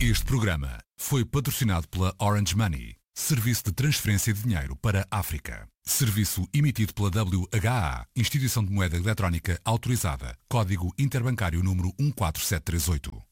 Este programa foi patrocinado pela Orange Money, serviço de transferência de dinheiro para a África. Serviço emitido pela WHA, Instituição de Moeda Eletrónica Autorizada. Código Interbancário número 14738.